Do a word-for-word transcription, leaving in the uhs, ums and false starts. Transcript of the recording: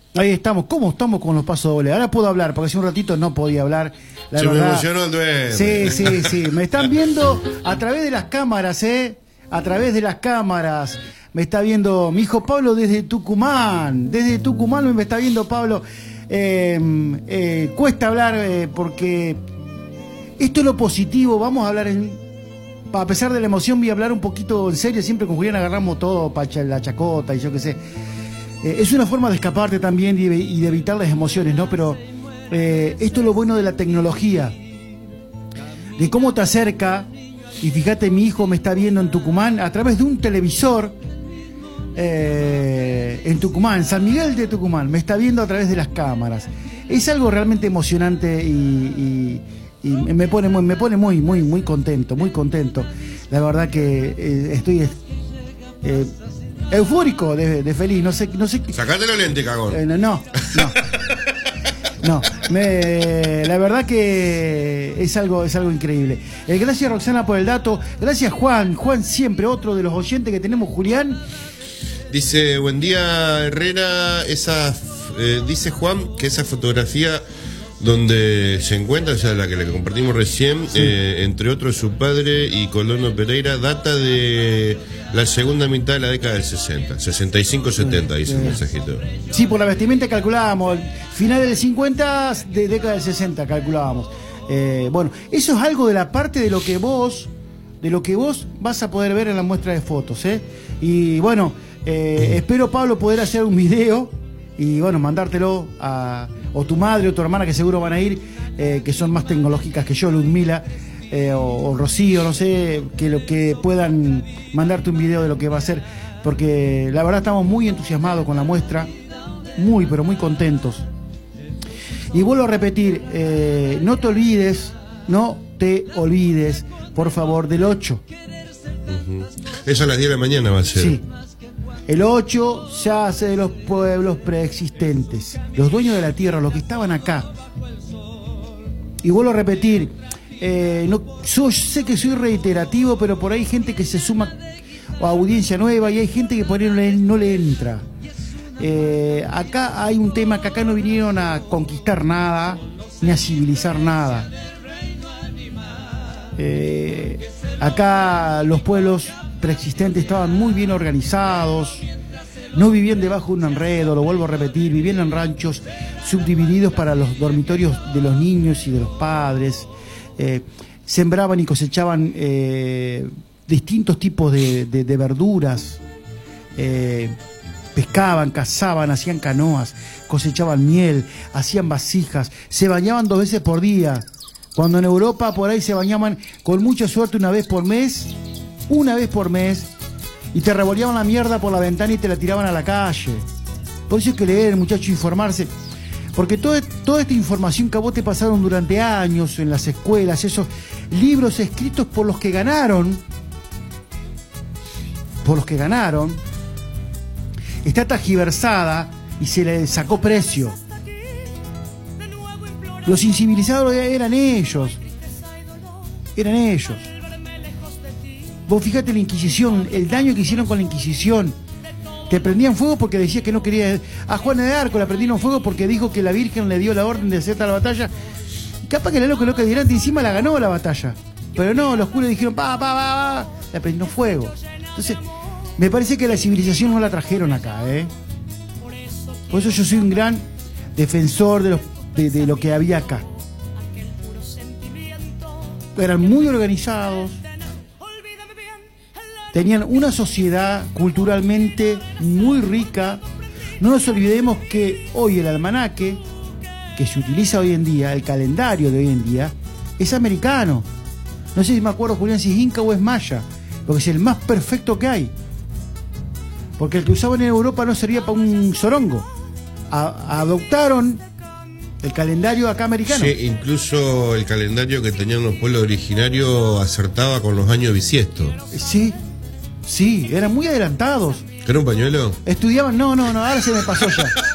Ahí estamos. ¿Cómo estamos con los pasos dobles? Ahora puedo hablar, porque hace un ratito no podía hablar. La Se verdad. me emocionó el duende. Sí, sí, sí. Me están viendo a través de las cámaras, ¿eh? A través de las cámaras. Me está viendo mi hijo Pablo desde Tucumán. Desde Tucumán me está viendo Pablo. Eh, eh, cuesta hablar eh, porque esto es lo positivo. Vamos a hablar en... A pesar de la emoción, voy a hablar un poquito en serio. Siempre con Julián agarramos todo para la chacota y yo qué sé. Eh, es una forma de escaparte también y de, y de evitar las emociones, ¿no? Pero eh, esto es lo bueno de la tecnología. De cómo te acerca. Y fíjate, mi hijo me está viendo en Tucumán a través de un televisor. Eh, en Tucumán, San Miguel de Tucumán, me está viendo a través de las cámaras. Es algo realmente emocionante y, y, y me pone muy, me pone muy, muy, muy contento, muy contento. La verdad que eh, estoy eh, eufórico de, de feliz. No sé, no sé. Sacate los lentes, cagón. Eh, no, no, no. No, me, la verdad que es algo, es algo increíble. Eh, gracias Roxana por el dato. Gracias Juan, Juan siempre otro de los oyentes que tenemos, Julián. Dice, buen día Herrera, esa, eh, dice Juan que esa fotografía donde se encuentra, o sea, la que le compartimos recién, sí. eh, entre otros su padre y Colono Pereira, data de la segunda mitad de la década del sesenta, sesenta y cinco setenta, dice el mensajito. Sí, por la vestimenta calculábamos, final del cincuenta, de década del sesenta calculábamos. Eh, bueno, eso es algo de la parte de lo que vos, de lo que vos vas a poder ver en la muestra de fotos, ¿eh? Y bueno, eh, espero, Pablo, poder hacer un video y bueno, mandártelo a o tu madre o tu hermana, que seguro van a ir, eh, que son más tecnológicas que yo, Ludmila, eh, o, o Rocío, no sé, que lo que puedan mandarte un video de lo que va a ser, porque la verdad estamos muy entusiasmados con la muestra, muy, pero muy contentos. Y vuelvo a repetir, eh, no te olvides, no te olvides, por favor, del ocho. Uh-huh. Eso a las diez de la mañana va a ser. Sí. El ocho ya hace de los pueblos preexistentes, los dueños de la tierra, los que estaban acá. Y vuelvo a repetir, eh, no, yo sé que soy reiterativo, pero por ahí hay gente que se suma a audiencia nueva y hay gente que por ahí no le, no le entra. Eh, acá hay un tema que acá no vinieron a conquistar nada, ni a civilizar nada. Eh, acá los pueblos preexistentes estaban muy bien organizados, no vivían debajo de un enredo, lo vuelvo a repetir, vivían en ranchos subdivididos para los dormitorios de los niños y de los padres, eh, sembraban y cosechaban eh, distintos tipos de, de, de verduras, eh, pescaban, cazaban, hacían canoas, cosechaban miel, hacían vasijas, se bañaban dos veces por día, cuando en Europa por ahí se bañaban con mucha suerte una vez por mes, una vez por mes, y te revolvían la mierda por la ventana y te la tiraban a la calle. Por eso hay que leer, muchachos, informarse, porque todo, toda esta información que a vos te pasaron durante años en las escuelas, esos libros escritos por los que ganaron, por los que ganaron, está tergiversada y se le sacó precio. Los incivilizados eran ellos, eran ellos. Vos fíjate la Inquisición, el daño que hicieron con la Inquisición. Te prendían fuego porque decía que no quería... A Juana de Arco la prendieron fuego porque dijo que la Virgen le dio la orden de hacer tal batalla. Y capaz que la loca loca dirán, encima la ganó la batalla. Pero no, los curas dijeron, pa, pa, pa, pa, la prendieron fuego. Entonces, me parece que la civilización no la trajeron acá, ¿eh? Por eso yo soy un gran defensor de, los, de, de lo que había acá. Eran muy organizados. Tenían una sociedad culturalmente muy rica. No nos olvidemos que hoy el almanaque que se utiliza hoy en día, el calendario de hoy en día, es americano. No sé si me acuerdo, Julián, si es inca o es maya, porque es el más perfecto que hay. Porque el que usaban en Europa no servía para un zorongo. A- adoptaron el calendario acá americano. Sí, incluso el calendario que tenían los pueblos originarios acertaba con los años bisiestos. Sí. Sí, eran muy adelantados. ¿Era un pañuelo? Estudiaban, no, no, no, ahora se me pasó ya.